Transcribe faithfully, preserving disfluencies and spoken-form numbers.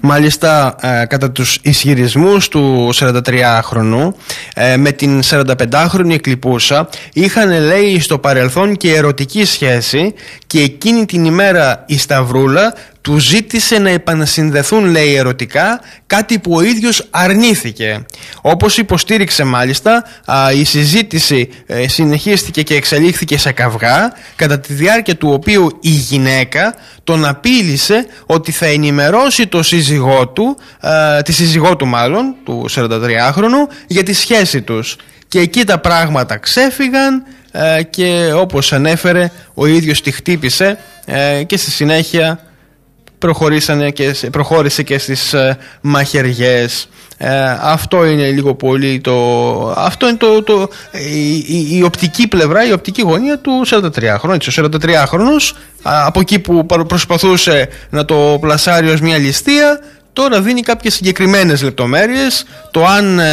Μάλιστα, ε, κατά τους ισχυρισμούς του σαραντατριάχρονου, ε, με την σαρανταπεντάχρονη εκλιπούσα είχαν, λέει, στο παρελθόν και ερωτική σχέση, και εκείνη την ημέρα η Σταυρούλα του ζήτησε να επανασυνδεθούν, λέει, ερωτικά, κάτι που ο ίδιος αρνήθηκε. Όπως υποστήριξε μάλιστα, α, η συζήτηση ε, συνεχίστηκε και εξελίχθηκε σε καυγά, κατά τη διάρκεια του οποίου η γυναίκα τον απείλησε ότι θα ενημερώσει το σύζυγό του, α, τη σύζυγό του μάλλον, του σαραντατριάχρονου, για τη σχέση τους. Και εκεί τα πράγματα ξέφυγαν ε, και όπως ανέφερε, ο ίδιος τη χτύπησε ε, και στη συνέχεια προχωρήσανε και, προχώρησε και στις ε, μαχαιριές. Ε, αυτό είναι λίγο πολύ το, αυτό είναι το, το, η, η, η οπτική πλευρά, η οπτική γωνία του σαραντατριάχρονου. Ο σαραντατριάχρονος, από εκεί που προσπαθούσε να το πλασάρει ως μια ληστεία, τώρα δίνει κάποιες συγκεκριμένες λεπτομέρειες. Το αν